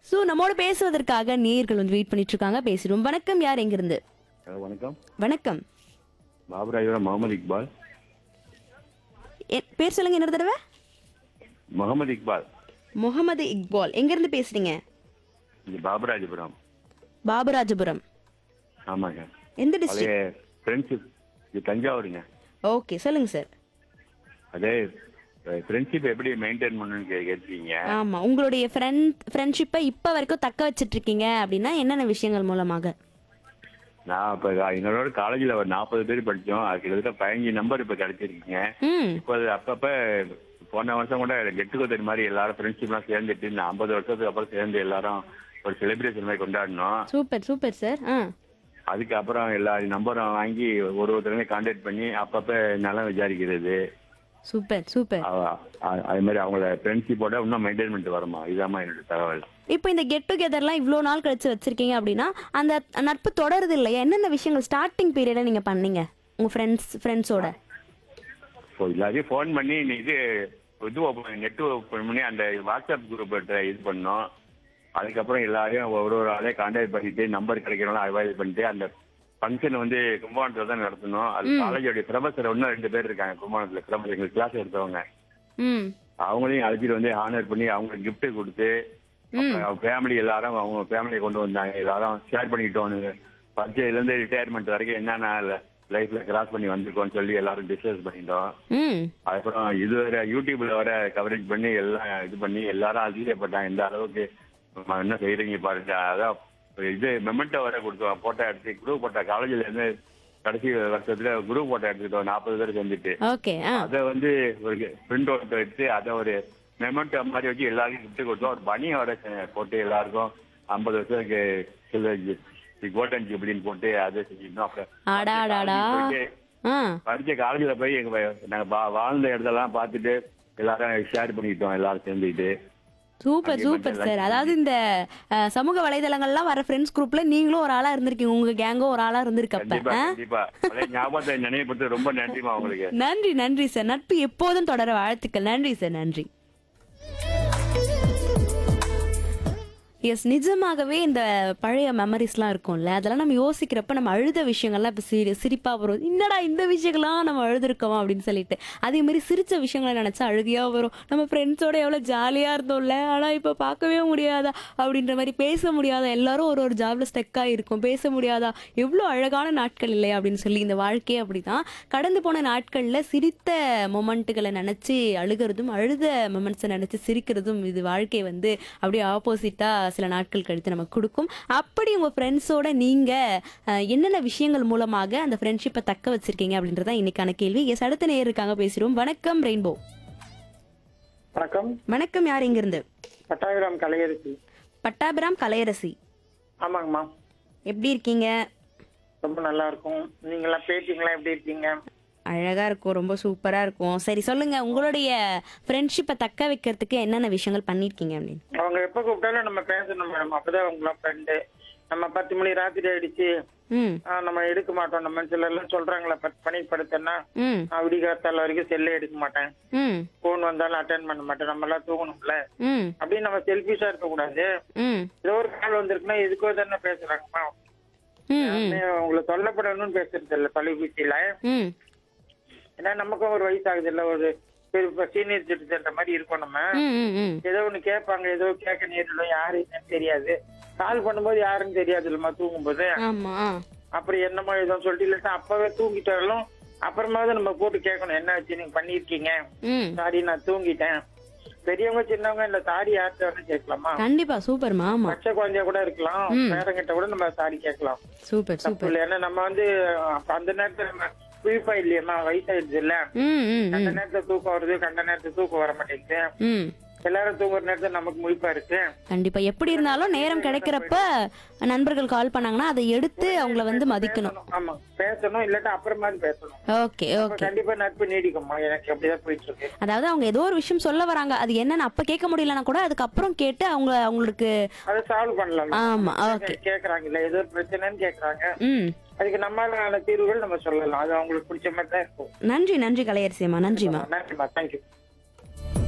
So நம்மோட பேசுவதற்காக நேயர்கள் வந்து வெயிட் பண்ணிட்டு இருக்காங்க. பேசிடுவோம். வணக்கம், யார் எங்கிருந்து? வணக்கம். வணக்கம். பாபுராஜபுரம் முகமது இக்பால். பேர் சொல்லுங்க இன்னொரு தடவை. முகமது இக்பால். முகமது இக்பால். எங்க இருந்து பேசுறீங்க? இது பாபுராஜபுரம். பாபுராஜபுரம். ஆமாங்க. எந்த பழைய டிஸ்ட்ரிக்ட்? ஃப்ரெண்ட்ஷிப். இது தஞ்சாவூருங்க. ஓகே, சொல்லுங்க சார். அதே ஃப்ரெண்ட்ஷிப் எப்படி மெயின்டைன் பண்ணணும்னு கேட்பீங்க. ஆமா, உங்களுடைய ஃப்ரெண்ட்ஷிப்பை இப்ப வரைக்கும் தக்க வச்சிட்டு இருக்கீங்க அப்படின்னா என்னென்ன விஷயங்கள் மூலமாக? நான் இப்போ எங்களோட காலேஜில் ஒரு 40 பேர் படித்தோம். அது கிட்டத்தட்ட 15 நம்பர் இப்போ கிடைச்சிருக்கீங்க. ம். இப்போ அது அப்பப்போ போன வருஷம் கூட கெட் டுகெதர் மாதிரி எல்லாரும் ஃப்ரெண்ட்ஷிப்லாம் சேர்ந்துட்டு 50 வருஷத்துக்கு அப்புறம் சேர்ந்து எல்லாரும் ஒரு செலிப்ரேஷன் மாதிரி கொண்டாடினோம். Super super sir. அதுக்கப்புறம் எல்லா நம்பரும் வாங்கி ஒருத்தரையும் கான்டாக்ட் பண்ணி அப்பப்போ நலம் விசாரிக்கிறது. Super super. அது மாதிரி அவங்கள ஃப்ரெண்ட்ஷிப்போட இன்னும் மெயின்டைன் பண்ணிட்டு வரமா, இதாம்மா என்னோட தகவல். இப்போ இந்த கெட் டுகெதர்லாம் இவ்வளோ நாள் கழிச்சு வச்சிருக்கீங்க அப்படின்னா அந்த நட்பு தொடருது இல்லையா? என்னென்ன விஷயங்கள் ஸ்டார்டிங் பீரியட்ல நீங்க பண்ணீங்க உங்க ஃப்ரெண்ட்ஸோட? ஸோ எல்லாத்தையும் ஃபோன் பண்ணி நீ இது நெட் ஓப்பன் பண்ணி அந்த வாட்ஸ்அப் குரூப் இது பண்ணோம். அதுக்கப்புறம் எல்லாரையும் ஒரு ஆளே கான்டாக்ட் பண்ணிட்டு நம்பர் கிடைக்கிறவங்க அவைல் பண்ணிட்டு அந்த ஃபங்க்ஷன் வந்து கும்பகோணத்துல தான் நடத்தணும். அது காலேஜோடைய ப்ரொஃபஸர் இன்னும் 2 பேர் இருக்காங்க கும்பகோணத்துல. ப்ரொஃபஸர் எங்களுக்கு கிளாஸ் எடுத்தவங்க. அவங்களையும் அழைச்சிட்டு வந்து ஹானர் பண்ணி அவங்களுக்கு கிஃப்ட் கொடுத்து ஃபேமிலி எல்லாரும் அவங்க ஃபேமிலியை கொண்டு வந்தாங்க. எல்லாரும் ஷேர் பண்ணிக்கிட்டோம். பர்ச்சேஸ்லேருந்து ரிட்டையர்மெண்ட் வரைக்கும் என்னென்ன லைஃப்ல கிராஸ் பண்ணி வந்திருக்கோம்னு சொல்லி எல்லாரும் டிஸ்கஸ் பண்ணிட்டோம். அதுக்கப்புறம் இது வர யூடியூப்ல வர கவரேஜ் பண்ணி எல்லாம் இது பண்ணி எல்லாரும் ஆச்சரியப்பட்டாங்க. இந்த அளவுக்கு என்ன செய்யறீங்க பாருங்க. அதான் இது மெமெண்டோ வர கொடுத்தோம். போட்டோ எடுத்து குரூப் போட்டோ காலேஜ்ல இருந்து கடைசி வருஷத்துல குரூப் போட்டோ எடுத்துக்கிட்டோம் 40 பேர் சேர்ந்துட்டு. அதை வந்து ஒரு பிரிண்ட் அவுட் எடுத்து அதை ஒரு மெமெண்டோ மாதிரி வச்சு எல்லாருக்கும் கிஃப்ட் கொடுத்தோம். ஒரு பனியை வர போட்டு எல்லாருக்கும் 50 வருஷத்துக்கு கோல்டன் ஜூப்ளின்னு போட்டு அதை செஞ்சிருந்தோம். அப்புறம் படிச்ச காலேஜ்ல போய் நாங்க வாழ்ந்த இடத்தெல்லாம் பார்த்துட்டு எல்லாரும் ஷேர் பண்ணிக்கிட்டோம் எல்லாரும் சேர்ந்துக்கிட்டு. Super super sir. அதாவது இந்த சமூக வலைதளங்கள்லாம் வர ஃப்ரெண்ட்ஸ் குரூப்ல நீங்களும் ஒரு ஆளா இருந்திருக்கீங்க, உங்க கேங்கோ ஒரு ஆளா இருந்திருக்கப்ப. ஞாபகத்தை நினைவுபடுத்த ரொம்ப நன்றிமா உங்களுக்கு. நன்றி நன்றி சார். நட்பு எப்போதும் தொடர வாழ்த்துக்கள். நன்றி சார். நன்றி. எஸ், நிஜமாகவே இந்த பழைய மெமரிஸ்லாம் இருக்கும்ல, அதெல்லாம் நம்ம யோசிக்கிறப்ப நம்ம அழுத விஷயங்கள்லாம் இப்போ சிரிப்பா வரும். என்னடா இந்த விஷயங்கள்லாம் நம்ம அழுதுருக்கோம் அப்படின்னு சொல்லிட்டு. அதே மாதிரி சிரிச்ச விஷயங்களை நினைச்சா அழுதியா வரும். நம்ம ஃப்ரெண்ட்ஸோட எவ்வளோ ஜாலியா இருந்தோம்ல, ஆனா இப்போ பார்க்கவே முடியாதா அப்படின்ற மாதிரி, பேச முடியாதா, எல்லாரும் ஒரு ஜாப்ல ஸ்டெக்கா இருக்கும், பேச முடியாதா, எவ்வளோ அழகான நாட்கள் இல்லையா அப்படின்னு சொல்லி. இந்த வாழ்க்கையே அப்படிதான். கடந்து போன நாட்கள்ல சிரித்த மொமெண்ட்டுகளை நினைச்சு அழுகிறதும் அழுத மொமெண்ட்ஸை நினைச்சு சிரிக்கிறதும், இது வாழ்க்கை வந்து அப்படியே ஆப்போசிட்டா சில நாட்கள் கழித்து நமக்கு கொடுக்கும். அப்படி உங்க ஃப்ரெண்ட்ஸோட நீங்க என்னென்ன விஷயங்கள் மூலமாக அந்த ஃப்ரெண்ட்ஷிப்பை தக்க வச்சிருக்கீங்க அப்படின்றத இன்னைக்கான கேள்வி. எஸ், அடுத்த நேயர் இருக்காங்க, பேசுறோம். வணக்கம் ரெயின்போ. வணக்கம். வணக்கம், யார் எங்க இருந்து? பட்டாபிராம் கலையரசி. பட்டாபிராம் கலையரசி. ஆமாங்கம்மா. எப்படி இருக்கீங்க? ரொம்ப நல்லா இருக்கும். நீங்களா பேட்டிங்களா எப்படி இருக்கீங்க? அழகா இருக்கும், ரொம்ப சூப்பரா இருக்கும். சரி, சொல்லுங்க, உங்களுடைய ஃப்ரெண்ட்ஷிப்பை தக்க வைக்கிறதுக்கு என்னென்ன விஷயங்கள் பண்ணிருக்கீங்க அப்படின்னு. அவங்க எப்ப கூப்பிட்டாலும் நம்ம பேசணும் மேடம். அப்பதான் அவங்களாம் ஃப்ரெண்டு. நம்ம 10 மணி ராத்திரி ஆயிடுச்சு நம்ம எடுக்க மாட்டோம். நம்ம சில எல்லாம் சொல்றாங்களா பணிப்படுத்தனா விடிகாத்தால வரைக்கும் செல்லே எடுக்க மாட்டேன், போன் வந்தாலும் அட்டென்ட் பண்ண மாட்டேன், நம்ம எல்லாம் தூங்கணும்ல அப்படின்னு நம்ம செல்பிஷா இருக்க கூடாது. ஏதோ ஒரு கால் வந்திருக்குன்னா எதுக்கோ தானே பேசுறாங்கம்மா. உங்களை சொல்லப்படணும்னு பேசுறது இல்ல தொலைபேசியில. ஏன்னா நமக்கும் ஒரு வயசு ஆகுது இல்ல, ஒரு சீனியர் சிட்டிசன் மாதிரி இருக்கும். நம்ம ஏதோ ஒண்ணு கேட்பாங்க, ஏதோ கேட்க நேரிடும், யாரு என்னன்னு தெரியாது. கால் பண்ணும்போது யாருன்னு தெரியாது இல்லமா தூங்கும்போது. அப்புறம் என்னமோ ஏதோ சொல்லிட்டு இல்ல அப்பவே தூங்கிட்டாலும் அப்புறமாவது நம்ம போட்டு கேட்கணும், என்ன வச்சு நீங்க பண்ணிருக்கீங்க, சாரி நான் தூங்கிட்டேன். பெரியவங்க சின்னவங்க இல்ல சாரி யார்கிட்ட வேணா கேட்கலாமா? கண்டிப்பா. சூப்பர் மாமா. பச்சை குழந்தைய கூட இருக்கலாம், பேரங்கிட்ட கூட நம்ம சாரி கேட்கலாம். Super super. ஏன்னா நம்ம வந்து அந்த நேரத்துல நம்ம குளிப்பா இல்லையம்மா, வயசாயிடுச்சு இல்ல, கண்ட நேரத்துல தூக்கம் வருது, கண்ட நேரத்துல தூக்கம் வர மாட்டேங்குது. எல்லாரும் தூங்குற நேரத்துல நமக்கு முழிப்பா இருக்கு. கண்டிப்பா. எப்படி இருந்தாலும் நேரம் கிடைக்கிறப்ப நண்பர்கள் கால் பண்ணாங்கன்னா அதை எடுத்து அவங்கள வந்து மதிக்கணும். ஆமா, பேசணும், இல்லாட்டா அப்புறமா பேசணும். Okay okay. கண்டிப்பா நட்பு நீடிக்குமா, எனக்கு அப்படிதான் போயிட்டு இருக்கு. அதாவது அவங்க ஏதோ ஒரு விஷயம் சொல்ல வராங்க, அது என்னன்னு அப்ப கேட்க முடியலன்னா கூட அதுக்கப்புறம் கேட்டு அவங்களுக்கு அதை சால்வ் பண்ணலாம். ஆமா, ஓகே. கேக்குறாங்க இல்ல, ஏதோ பிரச்சனைன்னு கேக்குறாங்க, அதுக்கு நம்மளான தீர்வுகள் நம்ம சொல்லலாம். அது அவங்களுக்கு பிடிச்ச மாதிரி தான் இருக்கும். நன்றி நன்றி கலையரசியம்மா. நன்றிமா. நன்றிமா. தேங்க்யூ.